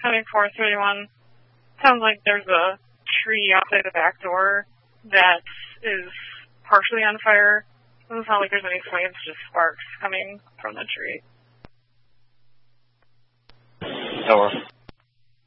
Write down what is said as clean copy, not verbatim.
coming 431. Sounds like there's a tree outside the back door that is partially on fire. Doesn't sound like there's any flames, just sparks coming from the tree. Tower.